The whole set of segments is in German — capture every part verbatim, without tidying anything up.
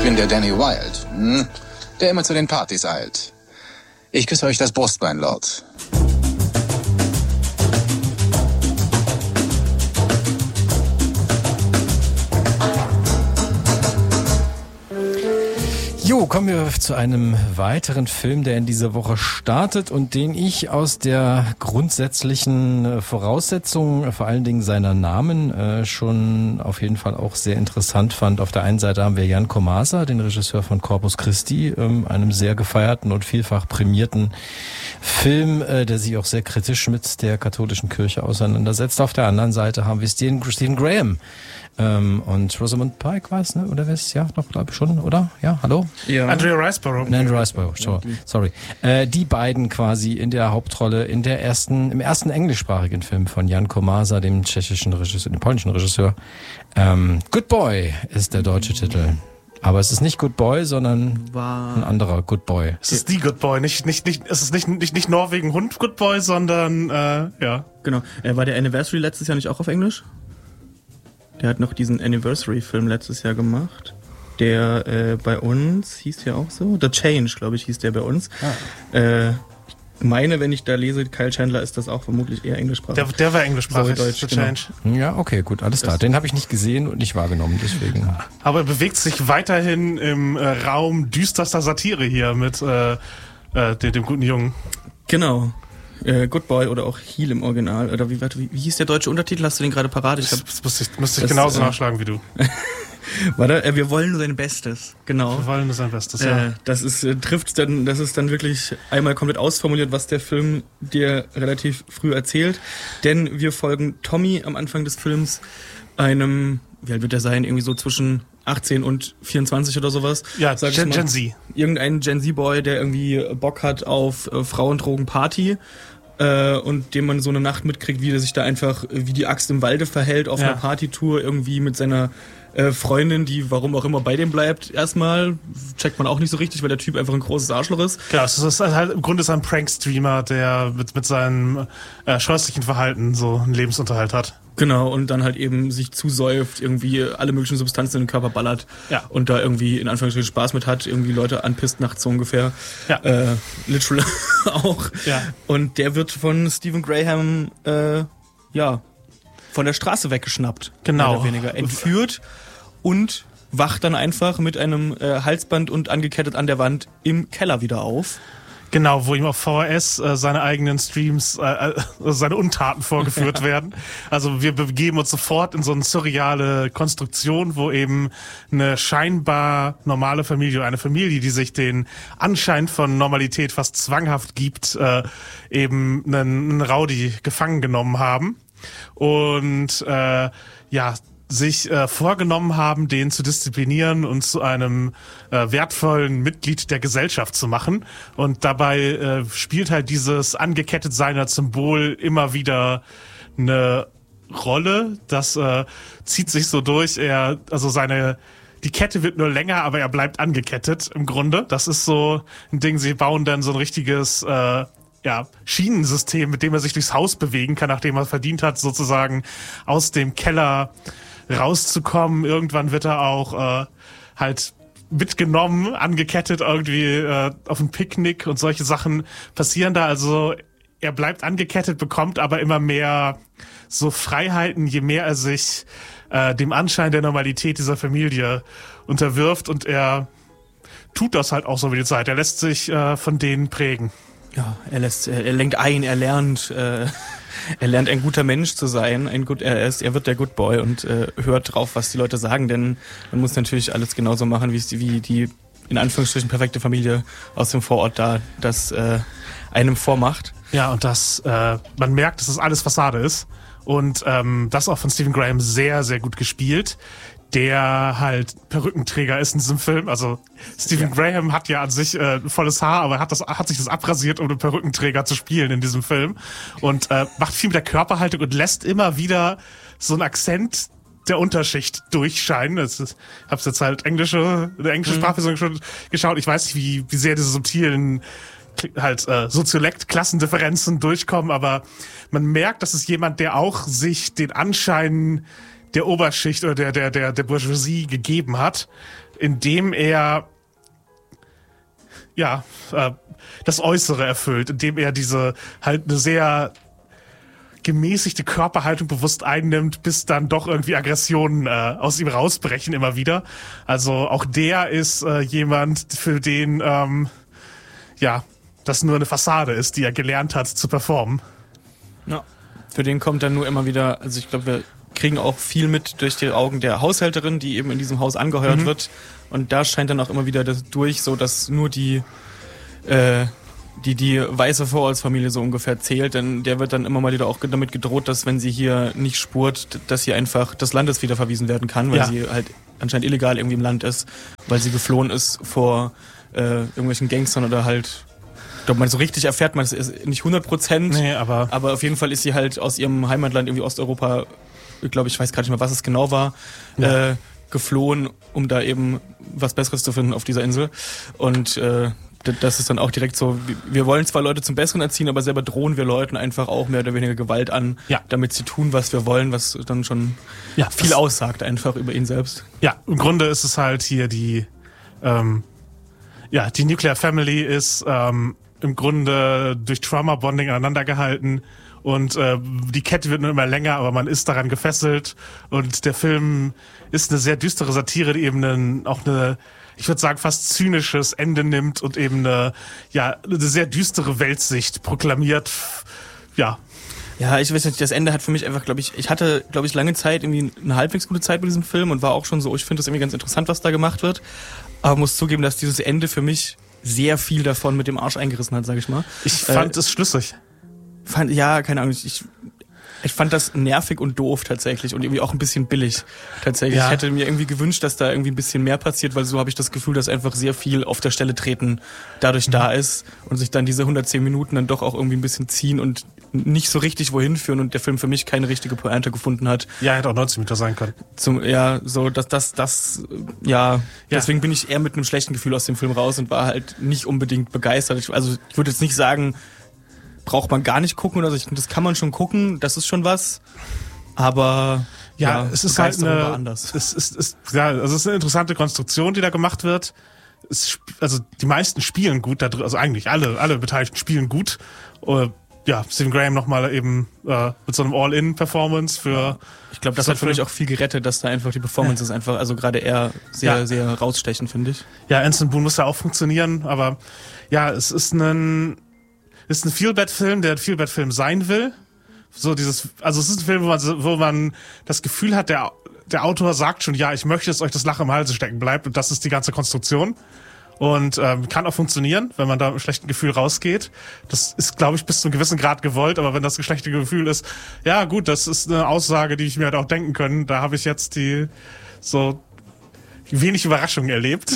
Ich bin der Danny Wilde, hm? Der immer zu den Partys eilt. Ich küsse euch das Brustbein, Lord. Jo, kommen wir zu einem weiteren Film, der in dieser Woche startet und den ich aus der grundsätzlichen Voraussetzung, vor allen Dingen seiner Namen, äh, schon auf jeden Fall auch sehr interessant fand. Auf der einen Seite haben wir Jan Komasa, den Regisseur von Corpus Christi, ähm, einem sehr gefeierten und vielfach prämierten Film, äh, der sich auch sehr kritisch mit der katholischen Kirche auseinandersetzt. Auf der anderen Seite haben wir Stephen, Stephen Graham, Ähm, und Rosamund Pike war es, ne? Oder was? Ja, doch, glaube ich schon, oder? Ja, hallo? Ja. Andrea Riseborough. Ne, Andrea Riseborough, so, sorry. Äh, die beiden quasi in der Hauptrolle in der ersten, im ersten englischsprachigen Film von Jan Komasa, dem tschechischen Regisseur, dem polnischen Regisseur. Ähm, Good Boy ist der deutsche Titel. Aber es ist nicht Good Boy, sondern war ein anderer Good Boy. Es ist die Good Boy, nicht nicht nicht. Es ist nicht nicht nicht Norwegen Hund Good Boy, sondern äh, ja. Genau. Äh, war der Anniversary letztes Jahr nicht auch auf Englisch? Der hat noch diesen Anniversary-Film letztes Jahr gemacht. Der äh, bei uns hieß ja auch so. The Change, glaube ich, hieß der bei uns. Ah. Äh, ich meine, wenn ich da lese, Kyle Chandler, ist das auch vermutlich eher englischsprachig. Der, der war englischsprachig. Sorry, Deutsch, The genau. Change. Ja, okay, gut, alles klar. Den habe ich nicht gesehen und nicht wahrgenommen, deswegen. Aber er bewegt sich weiterhin im äh, Raum düsterster Satire hier mit äh, äh, dem, dem guten Jungen. Genau. Äh, Good Boy oder auch Heel im Original. Oder wie, warte, wie, wie hieß der deutsche Untertitel? Hast du den gerade parat? Ich hab, das müsste ich, müsste ich genauso äh, nachschlagen wie du. Warte, äh, wir wollen nur sein Bestes. Genau. Wir wollen nur sein Bestes, ja. Äh, das ist, äh, trifft dann, das ist dann wirklich einmal komplett ausformuliert, was der Film dir relativ früh erzählt. Denn wir folgen Tommy am Anfang des Films, einem, wie alt wird der sein? Irgendwie so zwischen achtzehn und vierundzwanzig oder sowas. Ja, sag Gen, Gen Z. Irgendein Gen Z-Boy, der irgendwie Bock hat auf äh, Frauendrogen-Party. Äh, und dem man so eine Nacht mitkriegt, wie er sich da einfach wie die Axt im Walde verhält auf ja. einer Partytour irgendwie mit seiner äh, Freundin, die warum auch immer bei dem bleibt. Erstmal checkt man auch nicht so richtig, weil der Typ einfach ein großes Arschloch ist. Klar, es ist halt im Grunde ist ein Prankstreamer, der mit, mit seinem äh, scheußlichen Verhalten so einen Lebensunterhalt hat. Genau, und dann halt eben sich zusäuft, irgendwie alle möglichen Substanzen in den Körper ballert ja. und da irgendwie in Anführungsstrichen Spaß mit hat, irgendwie Leute anpisst nachts so ungefähr. Ja. Äh, literal auch. Ja. Und der wird von Stephen Graham, äh, ja, von der Straße weggeschnappt. Genau. Mehr oder weniger. Entführt und wacht dann einfach mit einem äh, Halsband und angekettet an der Wand im Keller wieder auf. Genau, wo ihm auf V H S äh, seine eigenen Streams, äh, äh, seine Untaten vorgeführt werden. Also wir begeben uns sofort in so eine surreale Konstruktion, wo eben eine scheinbar normale Familie, eine Familie, die sich den Anschein von Normalität fast zwanghaft gibt, äh, eben einen, einen Rowdy gefangen genommen haben. Und äh, ja, sich äh, vorgenommen haben, den zu disziplinieren und zu einem äh, wertvollen Mitglied der Gesellschaft zu machen. Und dabei äh, spielt halt dieses Angekettetsein als Symbol immer wieder eine Rolle. Das äh, zieht sich so durch. Er, also seine die Kette wird nur länger, aber er bleibt angekettet im Grunde. Das ist so ein Ding. Sie bauen dann so ein richtiges äh, ja, Schienensystem, mit dem er sich durchs Haus bewegen kann, nachdem er verdient hat, sozusagen aus dem Keller rauszukommen. Irgendwann wird er auch äh, halt mitgenommen, angekettet irgendwie äh, auf ein Picknick und solche Sachen passieren da. Also er bleibt angekettet, bekommt aber immer mehr so Freiheiten, je mehr er sich äh, dem Anschein der Normalität dieser Familie unterwirft, und er tut das halt auch so wie die Zeit. Er lässt sich äh, von denen prägen. Ja, er lässt, er lenkt ein, er lernt, äh, er lernt ein guter Mensch zu sein, ein gut, er ist, er wird der Good Boy und äh, hört drauf, was die Leute sagen, denn man muss natürlich alles genauso machen, wie es die, wie die in Anführungsstrichen perfekte Familie aus dem Vorort da das äh, einem vormacht. Ja, und das, äh, man merkt, dass das alles Fassade ist, und ähm, das auch von Stephen Graham sehr, sehr gut gespielt, der halt Perückenträger ist in diesem Film. Also Stephen ja. Graham hat ja an sich äh, volles Haar, aber hat das hat sich das abrasiert, um den Perückenträger zu spielen in diesem Film, und äh, macht viel mit der Körperhaltung und lässt immer wieder so einen Akzent der Unterschicht durchscheinen. Das ist, ich hab's jetzt halt englische, eine englische mhm. Sprachversion schon geschaut. Ich weiß nicht, wie wie sehr diese subtilen halt äh, Soziolekt-Klassendifferenzen durchkommen, aber man merkt, das ist jemand, der auch sich den Anschein der Oberschicht oder der, der, der, der Bourgeoisie gegeben hat, indem er ja äh, das Äußere erfüllt, indem er diese halt eine sehr gemäßigte Körperhaltung bewusst einnimmt, bis dann doch irgendwie Aggressionen äh, aus ihm rausbrechen immer wieder. Also auch der ist äh, jemand, für den ähm, ja das nur eine Fassade ist, die er gelernt hat zu performen. Ja. Für den kommt dann nur immer wieder, also ich glaube, wir kriegen auch viel mit durch die Augen der Haushälterin, die eben in diesem Haus angeheuert mhm. wird. Und da scheint dann auch immer wieder das durch, so dass nur die äh, die die weiße Vorortsfamilie so ungefähr zählt, denn der wird dann immer mal wieder auch damit gedroht, dass wenn sie hier nicht spurt, dass sie einfach des Landes wieder verwiesen werden kann, weil ja. sie halt anscheinend illegal irgendwie im Land ist, weil sie geflohen ist vor äh, irgendwelchen Gangstern oder halt, ich glaube, man so richtig erfährt man es nicht hundert Prozent, nee, aber aber auf jeden Fall ist sie halt aus ihrem Heimatland irgendwie Osteuropa, ich glaube, ich weiß gar nicht mehr, was es genau war, ja. äh, geflohen, um da eben was Besseres zu finden auf dieser Insel. Und äh, das ist dann auch direkt so, wir wollen zwar Leute zum Besseren erziehen, aber selber drohen wir Leuten einfach auch mehr oder weniger Gewalt an, ja. damit sie tun, was wir wollen, was dann schon ja, viel aussagt einfach über ihn selbst. Ja, im Grunde ist es halt hier die, ähm, ja, die Nuclear Family ist ähm, im Grunde durch Trauma-Bonding aneinander gehalten und äh, die Kette wird nur immer länger, aber man ist daran gefesselt und der Film ist eine sehr düstere Satire, die eben einen, auch eine, ich würde sagen, fast zynisches Ende nimmt und eben eine, ja, eine sehr düstere Weltsicht proklamiert. Ja. Ja, ich weiß nicht, das Ende hat für mich einfach, glaube ich, ich hatte, glaube ich, lange Zeit irgendwie eine halbwegs gute Zeit mit diesem Film und war auch schon so, ich finde das irgendwie ganz interessant, was da gemacht wird. Aber muss zugeben, dass dieses Ende für mich sehr viel davon mit dem Arsch eingerissen hat, sage ich mal. Ich fand äh, es schlüssig. Fand, ja, keine Ahnung, ich, ich fand das nervig und doof tatsächlich und irgendwie auch ein bisschen billig tatsächlich. Ja. Ich hätte mir irgendwie gewünscht, dass da irgendwie ein bisschen mehr passiert, weil so habe ich das Gefühl, dass einfach sehr viel auf der Stelle treten dadurch mhm. da ist und sich dann diese hundertzehn Minuten dann doch auch irgendwie ein bisschen ziehen und nicht so richtig wohin führen und der Film für mich keine richtige Pointe gefunden hat. Ja, hätte auch neunzig Minuten sein können. Zum, ja, so, dass das, das, ja, ja, deswegen bin ich eher mit einem schlechten Gefühl aus dem Film raus und war halt nicht unbedingt begeistert. Ich, also ich würde jetzt nicht sagen, braucht man gar nicht gucken oder so. Ich, das kann man schon gucken, das ist schon was. Aber ja, ja es ist halt eine, anders. Es ist, ist, ja, also es ist eine interessante Konstruktion, die da gemacht wird. Es, also die meisten spielen gut da drin, also eigentlich alle, alle Beteiligten spielen gut. Oder, ja, Stephen Graham nochmal eben äh, mit so einem All-In-Performance für. Ich glaube, das hat für mich auch viel gerettet, dass da einfach die Performance ja. ist einfach, also gerade eher sehr, ja. sehr rausstechen, finde ich. Ja, Anson Boone muss ja auch funktionieren, aber ja, es ist ein ist ein Feel-Bad-Film, der ein Feel-Bad-Film sein will. So dieses, also es ist ein Film, wo man, wo man das Gefühl hat, der der Autor sagt schon, ja, ich möchte, dass euch das Lachen im Halse stecken bleibt und das ist die ganze Konstruktion. Und ähm, kann auch funktionieren, wenn man da mit einem schlechten Gefühl rausgeht. Das ist, glaube ich, bis zu einem gewissen Grad gewollt, aber wenn das schlechte Gefühl ist, ja gut, das ist eine Aussage, die ich mir halt auch denken können. Da habe ich jetzt die so wenig Überraschungen erlebt.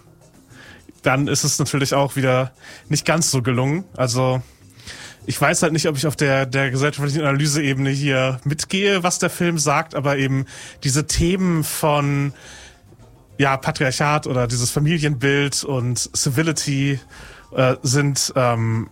Dann ist es natürlich auch wieder nicht ganz so gelungen. Also ich weiß halt nicht, ob ich auf der der gesellschaftlichen Analyseebene hier mitgehe, was der Film sagt, aber eben diese Themen von ja, Patriarchat oder dieses Familienbild und Civility äh, sind ähm,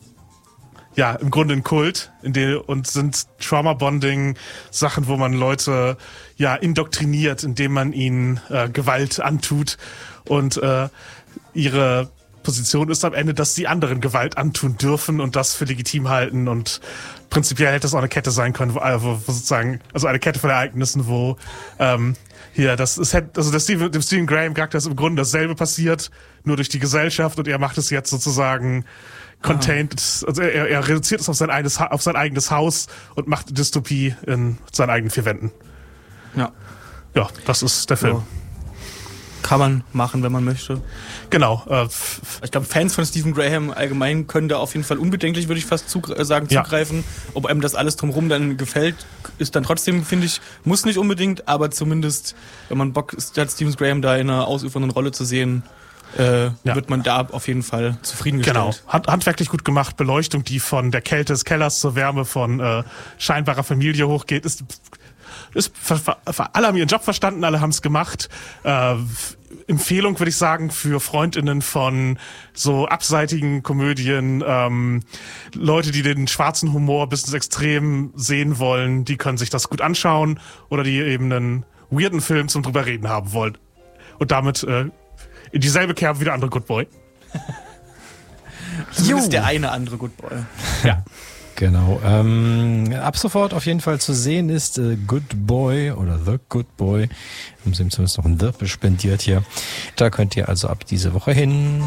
ja im Grunde ein Kult in den, und sind Trauma-Bonding Sachen, wo man Leute ja indoktriniert, indem man ihnen äh, Gewalt antut und äh, ihre Position ist am Ende, dass die anderen Gewalt antun dürfen und das für legitim halten und prinzipiell hätte das auch eine Kette sein können, wo, wo sozusagen, also eine Kette von Ereignissen, wo ähm, hier, das ist also der Stephen, dem Stephen Graham Charakter ist im Grunde dasselbe passiert, nur durch die Gesellschaft und er macht es jetzt sozusagen contained, also er, er reduziert es auf sein eigenes auf sein eigenes Haus und macht Dystopie in seinen eigenen vier Wänden. Ja. Ja, das ist der Film. So. Kann man machen, wenn man möchte. Genau. Äh, ich glaube, Fans von Stephen Graham allgemein können da auf jeden Fall unbedenklich, würde ich fast zugre- sagen, zugreifen. Ja. Ob einem das alles drumherum dann gefällt, ist dann trotzdem, finde ich, muss nicht unbedingt, aber zumindest, wenn man Bock hat, Stephen Graham da in einer ausufernden Rolle zu sehen, äh, ja. wird man da auf jeden Fall zufriedengestellt. Genau. Hand, handwerklich gut gemacht. Beleuchtung, die von der Kälte des Kellers zur Wärme von äh, scheinbarer Familie hochgeht, ist ist, für, für, für alle haben ihren Job verstanden, alle haben es gemacht. Äh, Empfehlung würde ich sagen für FreundInnen von so abseitigen Komödien, ähm, Leute, die den schwarzen Humor bis ins Extrem sehen wollen, die können sich das gut anschauen oder die eben einen weirden Film zum drüber reden haben wollen. Und damit äh, in dieselbe Kerbe wie der andere Good Boy. Zumindest der eine andere Good Boy. Ja. Genau. Ähm, ab sofort auf jeden Fall zu sehen ist äh, Good Boy oder The Good Boy. Haben sie ihm zumindest noch ein The spendiert hier. Da könnt ihr also ab diese Woche hin.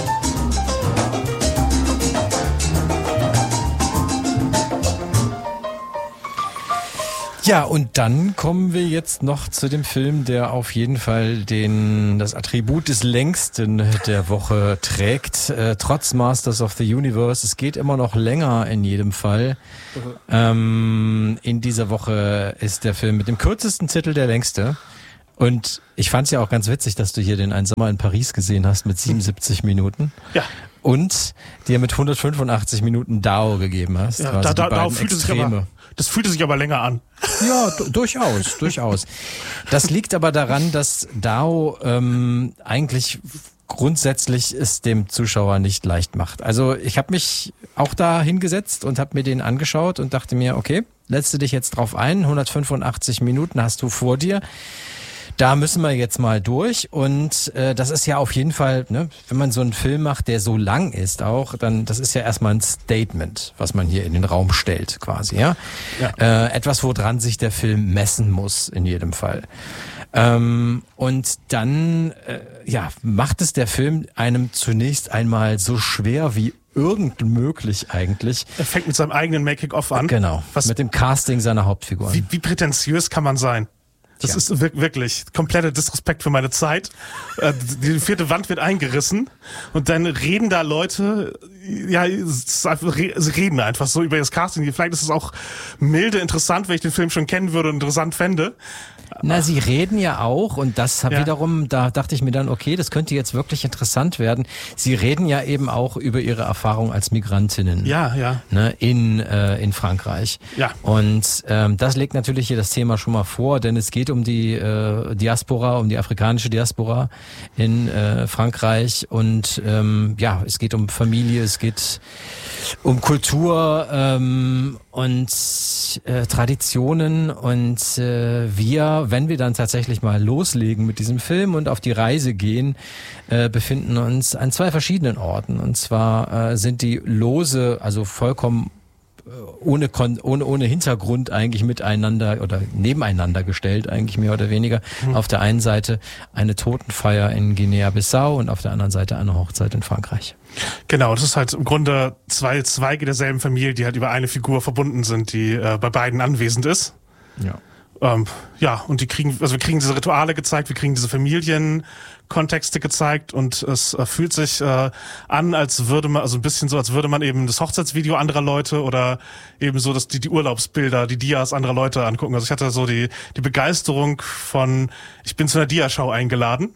Ja, und dann kommen wir jetzt noch zu dem Film, der auf jeden Fall den das Attribut des längsten der Woche trägt, äh, trotz Masters of the Universe. Es geht immer noch länger in jedem Fall. Mhm. Ähm, in dieser Woche ist der Film mit dem kürzesten Titel der längste. Und ich fand es ja auch ganz witzig, dass du hier den Ein Sommer in Paris gesehen hast mit siebenundsiebzig Minuten. Ja. Und dir mit hundertfünfundachtzig Minuten D A O gegeben hast. Ja, also da, die da, da beiden fühlte sich Extreme. aber, das fühlte sich aber länger an. Ja, d- durchaus, durchaus. Das liegt aber daran, dass D A O ähm, eigentlich grundsätzlich es dem Zuschauer nicht leicht macht. Also ich habe mich auch da hingesetzt und habe mir den angeschaut und dachte mir, okay, lässt du dich jetzt drauf ein, hundertfünfundachtzig Minuten hast du vor dir. Da müssen wir jetzt mal durch und äh, das ist ja auf jeden Fall, ne, wenn man so einen Film macht, der so lang ist auch, dann das ist ja erstmal ein Statement, was man hier in den Raum stellt quasi, ja. ja. Äh, etwas, woran sich der Film messen muss in jedem Fall. Ähm, und dann äh, ja macht es der Film einem zunächst einmal so schwer wie irgend möglich eigentlich. Er fängt mit seinem eigenen Making-of an. Genau, was, mit dem Casting seiner Hauptfiguren. Wie, wie prätentiös kann man sein? Das ja. ist wirklich kompletter Disrespekt für meine Zeit. Die vierte Wand wird eingerissen und dann reden da Leute, ja, sie reden einfach so über das Casting. Vielleicht ist es auch milde interessant, wenn ich den Film schon kennen würde und interessant fände. Na, sie reden ja auch und das Ja. wiederum, da dachte ich mir dann, okay, das könnte jetzt wirklich interessant werden. Sie reden ja eben auch über ihre Erfahrung als Migrantinnen. Ja, ja. Ne, in äh, in Frankreich. Ja. Und ähm, das legt natürlich hier das Thema schon mal vor, denn es geht um die äh, Diaspora, um die afrikanische Diaspora in äh, Frankreich und ähm, ja, es geht um Familie, es geht um Kultur ähm, und äh, Traditionen und äh, wir, wenn wir dann tatsächlich mal loslegen mit diesem Film und auf die Reise gehen, äh, befinden uns an zwei verschiedenen Orten. Und zwar äh, sind die lose, also vollkommen ohne, Kon- ohne, ohne Hintergrund eigentlich miteinander oder nebeneinander gestellt, eigentlich mehr oder weniger. Mhm. Auf der einen Seite eine Totenfeier in Guinea-Bissau und auf der anderen Seite eine Hochzeit in Frankreich. Genau, das ist halt im Grunde zwei Zweige derselben Familie, die halt über eine Figur verbunden sind, die äh, bei beiden anwesend ist. Ja. Ähm, ja, und die kriegen, also wir kriegen diese Rituale gezeigt, wir kriegen diese Familienkontexte gezeigt und es äh, fühlt sich äh, an, als würde man, also ein bisschen so, als würde man eben das Hochzeitsvideo anderer Leute oder eben so dass die, die Urlaubsbilder, die Dias anderer Leute angucken. Also ich hatte so die, die Begeisterung von, ich bin zu einer Dia-Show eingeladen.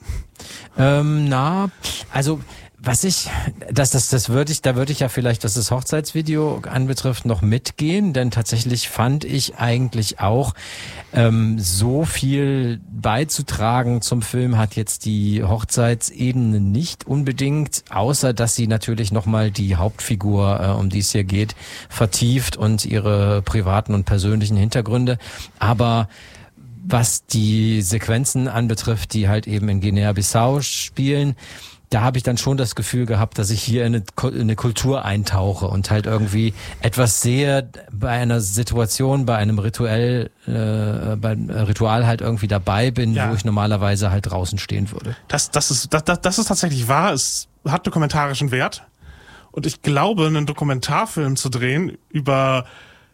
Ähm, na, also was ich, das, das, das würde ich, da würde ich ja vielleicht, was das Hochzeitsvideo anbetrifft, noch mitgehen, denn tatsächlich fand ich eigentlich auch ähm, so viel beizutragen zum Film hat jetzt die Hochzeitsebene nicht unbedingt, außer dass sie natürlich nochmal die Hauptfigur, äh, um die es hier geht, vertieft und ihre privaten und persönlichen Hintergründe, aber was die Sequenzen anbetrifft, die halt eben in Guinea-Bissau spielen, da habe ich dann schon das Gefühl gehabt, dass ich hier in eine, in eine Kultur eintauche und halt irgendwie etwas sehe bei einer Situation, bei einem Rituell, äh, beim Ritual halt irgendwie dabei bin, ja. wo ich normalerweise halt draußen stehen würde. Das, das ist, das, das ist tatsächlich wahr. Es hat dokumentarischen Wert. Und ich glaube, einen Dokumentarfilm zu drehen über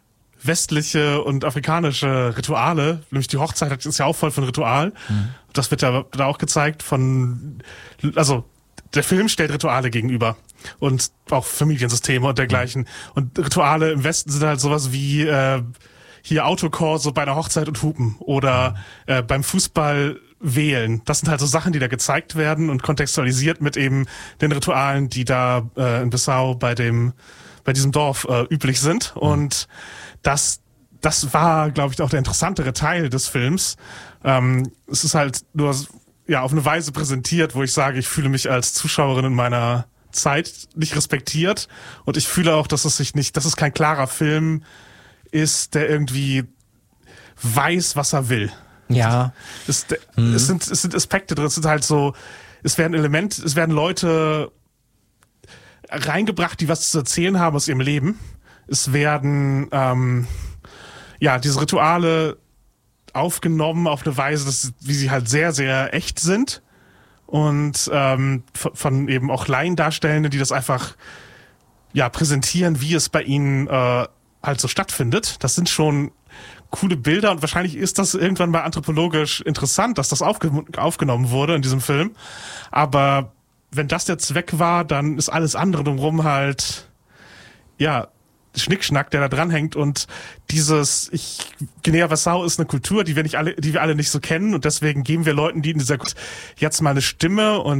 westliche und afrikanische Rituale, nämlich die Hochzeit ist ja auch voll von Ritual. Mhm. Das wird ja da auch gezeigt von, also der Film stellt Rituale gegenüber und auch Familiensysteme und dergleichen. Mhm. Und Rituale im Westen sind halt sowas wie äh, hier Autokorso bei einer Hochzeit und Hupen oder mhm. äh, beim Fußball wählen. Das sind halt so Sachen, die da gezeigt werden und kontextualisiert mit eben den Ritualen, die da äh, in Bissau bei dem bei diesem Dorf äh, üblich sind. Mhm. Und das das war, glaube ich, auch der interessantere Teil des Films. Ähm, es ist halt nur ja auf eine Weise präsentiert, wo ich sage, ich fühle mich als Zuschauerin in meiner Zeit nicht respektiert und ich fühle auch, dass es sich nicht, dass es kein klarer Film ist, der irgendwie weiß, was er will. Ja. Es, mhm. es, sind, es sind Aspekte drin, es sind halt so, es werden Elemente, es werden Leute reingebracht, die was zu erzählen haben aus ihrem Leben. Es werden ähm, ja diese Rituale aufgenommen auf eine Weise, dass, wie sie halt sehr, sehr echt sind. Und ähm, von eben auch Laiendarstellenden, die das einfach ja präsentieren, wie es bei ihnen äh, halt so stattfindet. Das sind schon coole Bilder und wahrscheinlich ist das irgendwann mal anthropologisch interessant, dass das aufge- aufgenommen wurde in diesem Film. Aber wenn das der Zweck war, dann ist alles andere drumherum halt ja Schnickschnack, der da dranhängt. Und dieses ich Guinea-Bissau ist eine Kultur, die wir nicht alle, die wir alle nicht so kennen und deswegen geben wir Leuten, die in dieser jetzt mal eine Stimme und